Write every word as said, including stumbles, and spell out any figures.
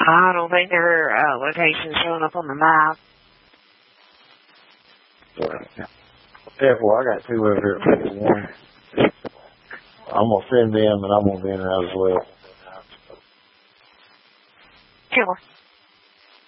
I don't think their uh, location's showing up on the map. Careful, I got two over here at fifty-one. I'm going to send them, and I'm going to be in there as well. Sure.